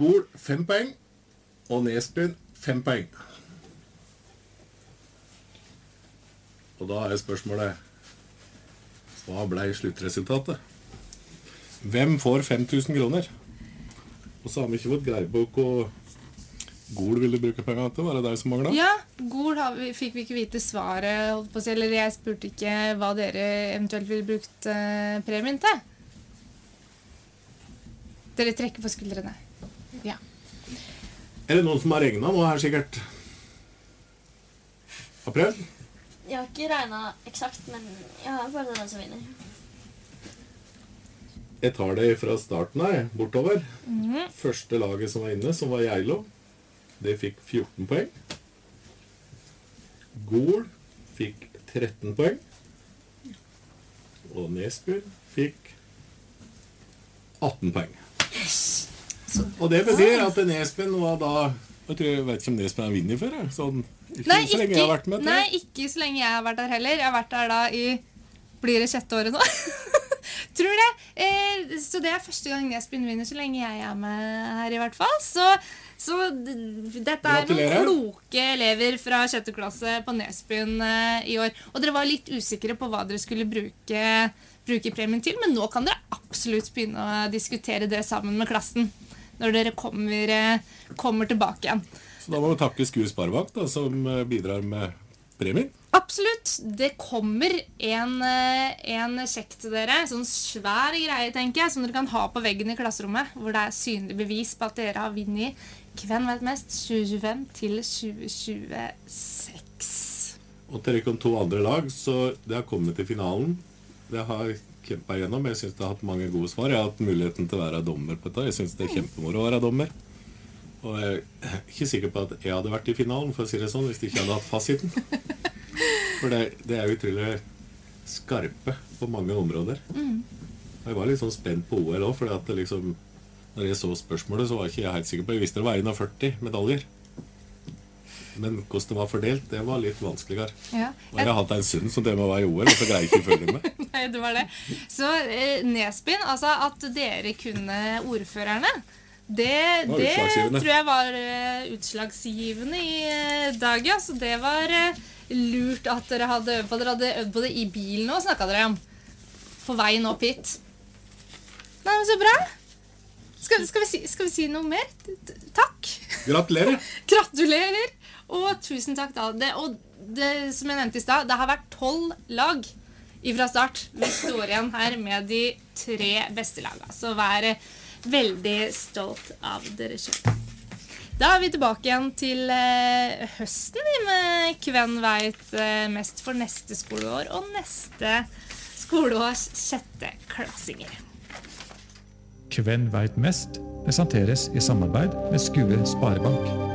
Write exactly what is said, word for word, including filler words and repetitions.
Gol fem poeng, og Nesbyen fem poeng. Og da er spørsmålet, hva ble sluttresultatet? Hvem får fem tusen kroner? Og så har vi ikke fått greie på hva Gol ville bruke penger til. Var det deg som manglet? Ja, Gol har vi, fikk vi ikke vite svaret, holdt på å si, eller jeg spurte ikke hva dere eventuelt ville brukt uh, premien til. Dere trekker på skuldrene. Ja. Er det noen som har regnet nå her sikkert? Har prøvd? Jeg har ikke regnet eksakt, men jeg har følt den som vinner. Jeg tar det fra starten her, bortover. Mhm. Første laget som var inne, som var Geilo, det fikk fjorten poeng. Gol fikk tretten poeng. Og Nesbyen fikk atten poeng. Og det betyr at Nesbyen var da, jeg tror jeg vet ikke om Nesbyen har vinnet før, jeg. Sånn, ikke Nei, så lenge jeg har vært med. Nei, ikke så lenge jeg har vært der heller. Jeg har vært der da i, blir det sjette året nå? Tror det. Eh, så det er første gang Nesbyen vinner så lenge jeg er med her i hvert fall. Så, så d- dette er Gratulerer. noen kloke elever fra sjette klasse på Nesbyen eh, i år. Og dere var litt usikre på hva dere skulle bruke, bruke premien til, men nå kan dere absolutt begynne å diskutere det sammen med klassen når dere kommer, eh, kommer tilbake igjen. Så da må vi takke Skue Sparebank da, som eh, bidrar med premien. Absolutt. Det kommer en, eh, en sjekk til dere, sånn svær greie, tenker jeg, som dere kan ha på veggen i klasserommet, hvor det er synlig bevis på at dere har vunnet Hvem vet mest? tjue tjuefem til tjue tjueseks. Og til dere to andre lag, så det har kommet til finalen. Det har kjempet igjennom. Jeg synes det har hatt mange gode svar. Jeg har hatt muligheten til å være dommer på dette. Jeg synes det er kjempemoro å være dommer. Og jeg er ikke sikker på at jeg hadde vært i finalen, for å si det sånn, hvis de ikke hadde hatt fasiten. For det, det er utrolig skarpe på mange områder. Jeg var litt sånn spent på O L også, fordi at det liksom, når jeg så spørsmålet, så var ikke jeg helt sikker på. Jeg visste det var førti medaljer. Men hvordan det var fordelt, det var litt vanskeligere. Ja. Og jeg har hatt en stund som det må være i O L, og så greier jeg ikke å følge med. Nei, det var det. Så eh, Nesbyen, altså at dere kunne ordførerne, det, Var det utslagsgivende. tror jeg var eh, utslagsgivende i eh, dag, ja. Så det var eh, lurt at dere hadde øvd på. Dere hadde øvd på det i bilen og snakket dere om. På veien opp hit. Nei, men så bra. Skal, skal, vi si, skal vi si noe mer? T- t- Takk. Gratulerer! Gratulerer. Og tusen takk da. Det, og det, som jeg nevnte i sted, det har vært tolv lag fra start. Vi står igjen her med de tre beste lagene. Så vær veldig stolt av dere selv. Da er vi tilbake igjen til eh, høsten vi med Hvem vet eh, mest for neste skoleår og neste skoleårs sjette klassinger. Hvem vet mest presenteres i samarbeid med Skue Sparebank.